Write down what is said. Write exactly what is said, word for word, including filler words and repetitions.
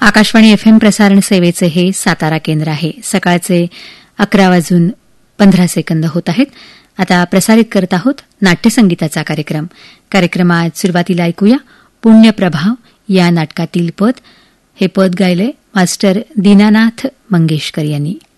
Akashvani FM प्रसारण सेवेचे हे सातारा केंद्र आहे. सकाळचे अकरा वाजून पंधरा सेकंद होत आहेत. आता प्रसारित करत आहोत नाट्यसंगीताचा कार्यक्रम. कार्यक्रमात सुरुवातीला ऐकूया पुण्यप्रभाव या नाटकातील पद. हे पद गायले मास्टर दीनानाथ मंगेशकर यांनी.